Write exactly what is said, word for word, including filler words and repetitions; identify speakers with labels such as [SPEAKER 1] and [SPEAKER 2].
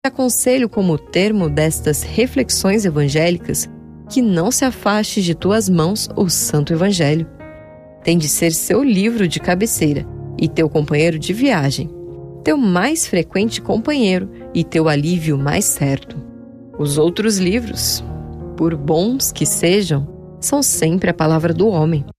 [SPEAKER 1] aconselho como termo destas reflexões evangélicas que não se afaste de tuas mãos o Santo Evangelho. Tem de ser seu livro de cabeceira e teu companheiro de viagem, teu mais frequente companheiro e teu alívio mais certo. Os outros livros, por bons que sejam, são sempre a palavra do homem.